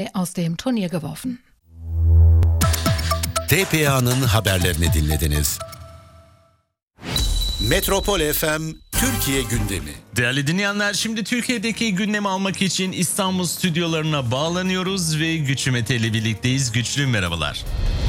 aus dem Turnier geworfen. TPA'nın haberlerini dinlediniz. Metropol FM Türkiye gündemi. Değerli dinleyenler, şimdi Türkiye'deki gündemi almak için İstanbul stüdyolarına bağlanıyoruz ve Güçlü Mete ile birlikteyiz. Güçlü, merhabalar.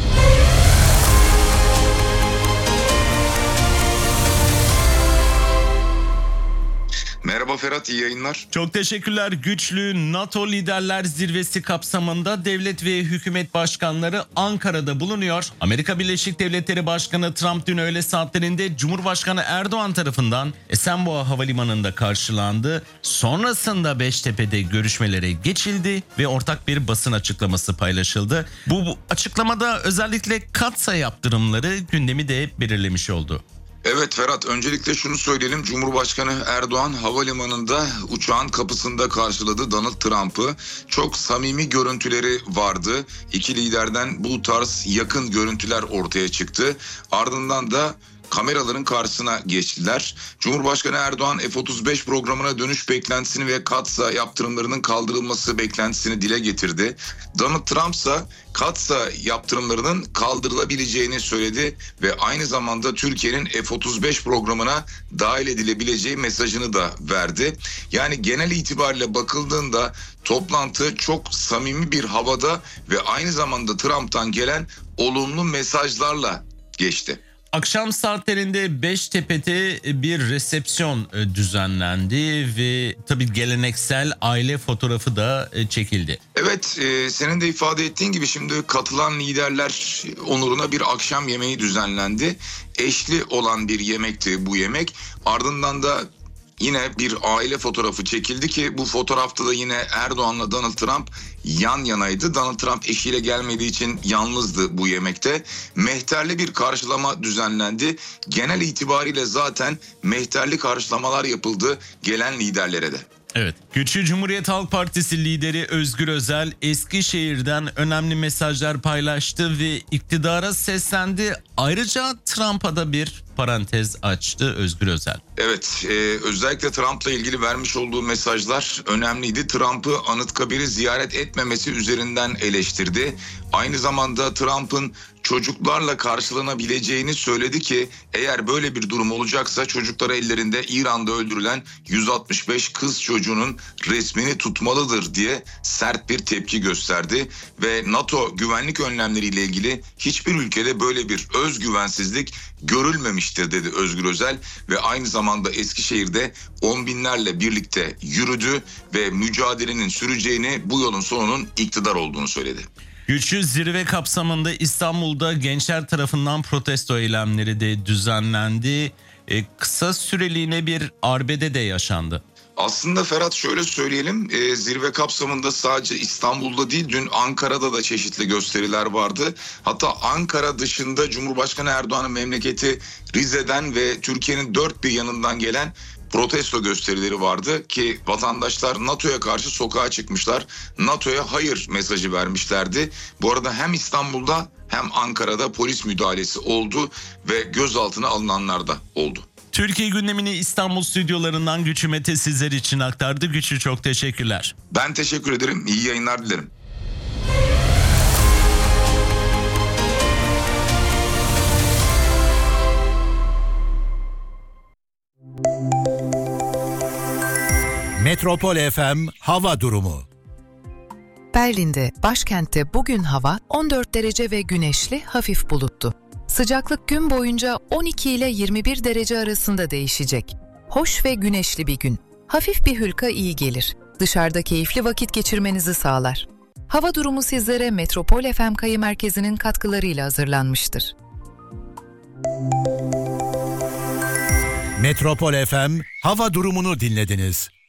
Merhaba Ferhat, iyi yayınlar. Çok teşekkürler Güçlü. NATO Liderler Zirvesi kapsamında devlet ve hükümet başkanları Ankara'da bulunuyor. Amerika Birleşik Devletleri Başkanı Trump dün öğle saatlerinde Cumhurbaşkanı Erdoğan tarafından Esenboğa Havalimanı'nda karşılandı. Sonrasında Beştepe'de görüşmelere geçildi ve ortak bir basın açıklaması paylaşıldı. Bu açıklamada özellikle Katsa yaptırımları gündemi de belirlemiş oldu. Evet Ferhat, öncelikle şunu söyleyelim. Cumhurbaşkanı Erdoğan havalimanında uçağın kapısında karşıladı Donald Trump'ı. Çok samimi görüntüleri vardı. İki liderden bu tarz yakın görüntüler ortaya çıktı. Ardından da kameraların karşısına geçtiler. Cumhurbaşkanı Erdoğan F-35 programına dönüş beklentisini ve Katsa yaptırımlarının kaldırılması beklentisini dile getirdi. Donald Trump ise Katsa yaptırımlarının kaldırılabileceğini söyledi ve aynı zamanda Türkiye'nin F-35 programına dahil edilebileceği mesajını da verdi. Yani genel itibariyle bakıldığında toplantı çok samimi bir havada ve aynı zamanda Trump'tan gelen olumlu mesajlarla geçti. Akşam saatlerinde Beştepe'de bir resepsiyon düzenlendi ve tabii geleneksel aile fotoğrafı da çekildi. Evet, senin de ifade ettiğin gibi şimdi katılan liderler onuruna bir akşam yemeği düzenlendi. Eşli olan bir yemekti bu yemek. Ardından da yine bir aile fotoğrafı çekildi ki bu fotoğrafta da yine Erdoğan'la Donald Trump yan yanaydı. Donald Trump eşiyle gelmediği için yalnızdı bu yemekte. Mehterli bir karşılama düzenlendi. Genel itibariyle zaten mehterli karşılamalar yapıldı gelen liderlere de. Evet. Güçlü, Cumhuriyet Halk Partisi lideri Özgür Özel Eskişehir'den önemli mesajlar paylaştı ve iktidara seslendi. Ayrıca Trump'a da bir parantez açtı Özgür Özel. Evet, özellikle Trump'la ilgili vermiş olduğu mesajlar önemliydi. Trump'ı Anıtkabir'i ziyaret etmemesi üzerinden eleştirdi. Aynı zamanda Trump'ın çocuklarla karşılanabileceğini söyledi ki eğer böyle bir durum olacaksa çocukları ellerinde İran'da öldürülen 165 kız çocuğunun resmini tutmalıdır diye sert bir tepki gösterdi. Ve NATO güvenlik önlemleriyle ilgili hiçbir ülkede böyle bir özgüvensizlik görülmemiştir dedi Özgür Özel ve aynı zamanda Eskişehir'de on binlerle birlikte yürüdü ve mücadelenin süreceğini, bu yolun sonunun iktidar olduğunu söyledi. Güçlü, zirve kapsamında İstanbul'da gençler tarafından protesto eylemleri de düzenlendi. Kısa süreliğine bir arbede de yaşandı. Aslında Ferhat şöyle söyleyelim, zirve kapsamında sadece İstanbul'da değil dün Ankara'da da çeşitli gösteriler vardı. Hatta Ankara dışında Cumhurbaşkanı Erdoğan'ın memleketi Rize'den ve Türkiye'nin dört bir yanından gelen protesto gösterileri vardı ki vatandaşlar NATO'ya karşı sokağa çıkmışlar. NATO'ya hayır mesajı vermişlerdi. Bu arada hem İstanbul'da hem Ankara'da polis müdahalesi oldu ve gözaltına alınanlar da oldu. Türkiye gündemini İstanbul stüdyolarından Güçlü Mete sizler için aktardı. Güçlü, çok teşekkürler. Ben teşekkür ederim. İyi yayınlar dilerim. Metropol FM hava durumu. Berlin'de, başkentte bugün hava 14 derece ve güneşli, hafif bulutlu. Sıcaklık gün boyunca 12 ile 21 derece arasında değişecek. Hoş ve güneşli bir gün. Hafif bir hülka iyi gelir. Dışarıda keyifli vakit geçirmenizi sağlar. Hava durumu sizlere Metropol FM Kayı Merkezi'nin katkılarıyla hazırlanmıştır. Metropol FM hava durumunu dinlediniz.